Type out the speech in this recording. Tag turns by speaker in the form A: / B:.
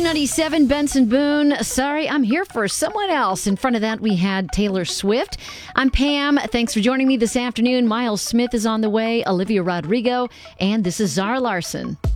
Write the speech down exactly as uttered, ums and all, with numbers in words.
A: ninety-seven, Benson Boone. Sorry, I'm here for someone else. In front of that, we had Taylor Swift. I'm Pam. Thanks for joining me this afternoon. Miles Smith is on the way, Olivia Rodrigo, and this is Zara Larson.